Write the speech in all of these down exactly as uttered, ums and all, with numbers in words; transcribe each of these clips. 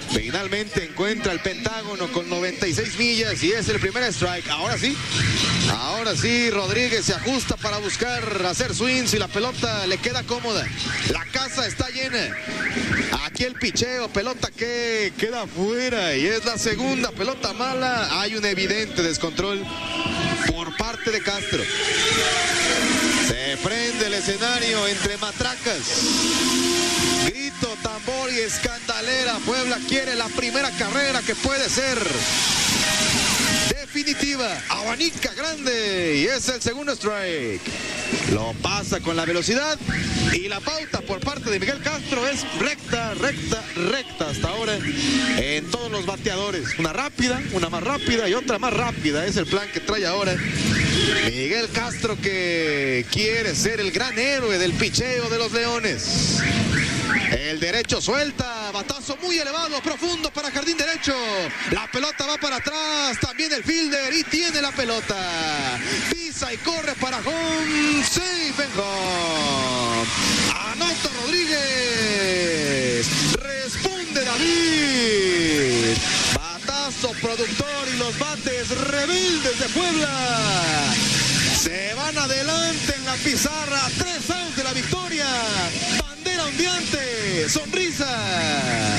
Finalmente encuentra el pentágono con noventa y seis millas y es el primer strike. Ahora sí, ahora sí, Rodríguez se ajusta para buscar hacer swings y la pelota le queda cómoda. La casa está llena. Aquí el picheo, pelota que queda fuera y es la segunda pelota mala. Hay un evidente descontrol por parte de Castro. Se prende el escenario entre matracas. Grito, tambor y escandalera. Puebla quiere la primera carrera que puede ser definitiva. Abanica grande y es el segundo strike. Lo pasa con la velocidad y la pauta por parte de Miguel Castro es recta, recta, recta hasta ahora en todos los bateadores. Una rápida, una más rápida y otra más rápida. Es el plan que trae ahora Miguel Castro, que quiere ser el gran héroe del picheo de los Leones. El derecho suelta, batazo muy elevado, profundo para jardín derecho. La pelota va para atrás, también el fielder y tiene la pelota. Pisa y corre para home, safe and home. Anota Rodríguez, responde David. Batazo productor y los bates rebeldes de Puebla se van adelante en la pizarra. Tres outs de la victoria. Bandera ondeante, sonrisa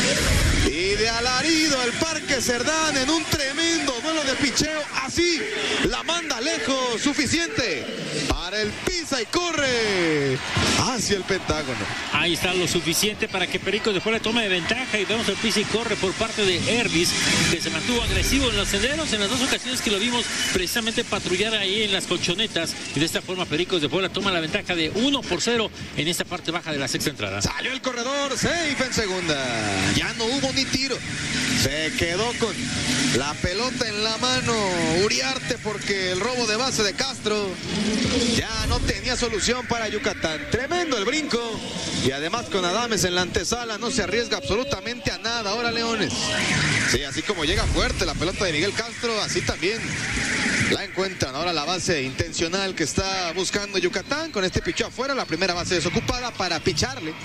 y de alarido el Parque Cerdán en un tremendo duelo de picheo. Así la manda lejos, suficiente para el pisa y corre hacia el pentágono. Ahí está lo suficiente para que Pericos después le tome de ventaja y vemos el pisa y corre por parte de Hervis, que se mantuvo agresivo en los senderos en las dos ocasiones que lo vimos precisamente patrullar ahí en las colchonetas, y de esta forma Pericos de Puebla toma la ventaja de uno por cero en esta parte baja de la sexta entrada. Salió el corredor, safe en segunda. Ya no hubo ni tiro. Se quedó con la pelota en la mano Uriarte porque el robo de base de Castro ya no tenía solución para Yucatán. Tremendo el brinco y además con Adames en la antesala no se arriesga absolutamente a nada ahora Leones. Sí, así como llega fuerte la pelota de Miguel Castro, así también la encuentran. Ahora la base intencional que está buscando Yucatán con este picheo afuera, la primera base desocupada para picharle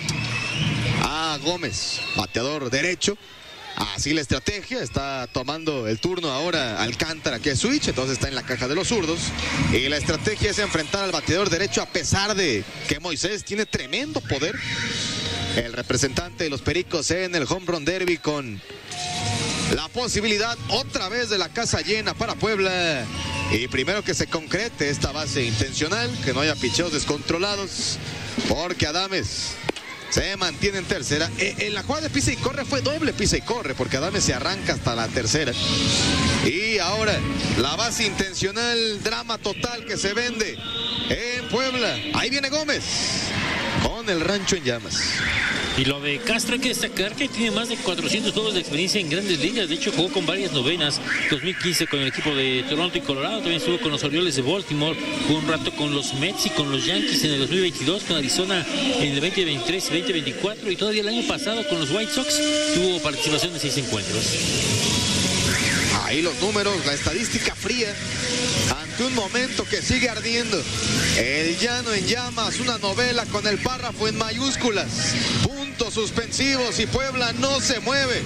a Gómez, bateador derecho. Así la estrategia, está tomando el turno ahora Alcántara, que es switch, entonces está en la caja de los zurdos. Y la estrategia es enfrentar al bateador derecho a pesar de que Moisés tiene tremendo poder. El representante de los Pericos en el Home Run Derby con la posibilidad otra vez de la casa llena para Puebla. Y primero que se concrete esta base intencional, que no haya picheos descontrolados, porque Adames se mantiene en tercera. En la jugada de pisa y corre fue doble pisa y corre, porque Adames se arranca hasta la tercera. Y ahora la base intencional, drama total que se vende en Puebla. Ahí viene Gómez con el rancho en llamas. Y lo de Castro hay que destacar que tiene más de cuatrocientos juegos de experiencia en grandes ligas. De hecho, jugó con varias novenas. dos mil quince con el equipo de Toronto y Colorado. También estuvo con los Orioles de Baltimore. Jugó un rato con los Mets y con los Yankees en el dos mil veintidós. Con Arizona en el veinte veintitrés y veinte veinticuatro. Y todavía el año pasado con los White Sox tuvo participación de seis encuentros. Ahí los números, la estadística fría ante un momento que sigue ardiendo. El llano en llamas, una novela con el párrafo en mayúsculas. Puntos suspensivos y Puebla no se mueve.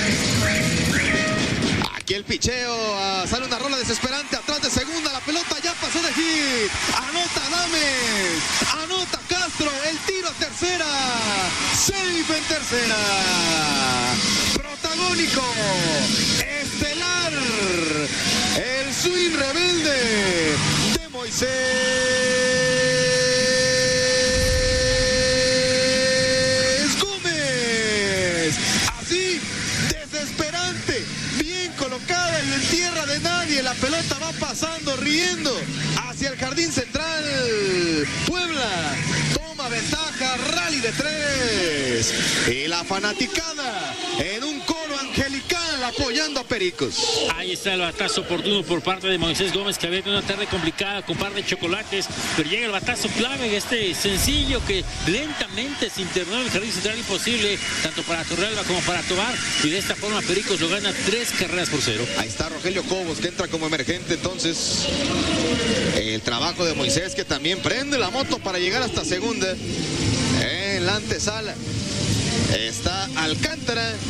Aquí el picheo, uh, sale una rola desesperante atrás de segunda, la pelota ya pasó de hit. Anota Adames, anota Castro, el tiro a tercera. Safe en tercera. Protagónico, estelar, el swing rebelde de Moisés Gómez. Así, desesperante, bien colocada y en tierra de nadie. La pelota va pasando, riendo hacia el jardín central. Puebla toma ventaja, rally de tres. Y la fanaticada en un coro angelical apoyando a Pericos. Ahí está el batazo oportuno por parte de Moisés Gómez, que había tenido una tarde complicada con par de chocolates, pero llega el batazo clave, este sencillo que lentamente se internó en el jardín central, imposible tanto para Torrealba como para Tobar, y de esta forma Pericos lo gana tres carreras por cero. Ahí está Rogelio Cobos, que entra como emergente. Entonces el trabajo de Moisés, que también prende la moto para llegar hasta segunda. En la antesala está Alcántara